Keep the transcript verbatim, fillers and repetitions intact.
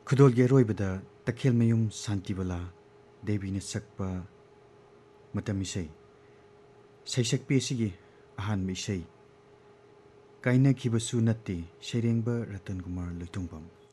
खुदोल के रोइबदा तखेल मयूम शांतिबला देवी ने सकपा मतम इसै सैसक्पी असिगी अहानबा इसै काइनखिबसु नत्ते सेरेंबा रतन कुमार लुइतुंगबम।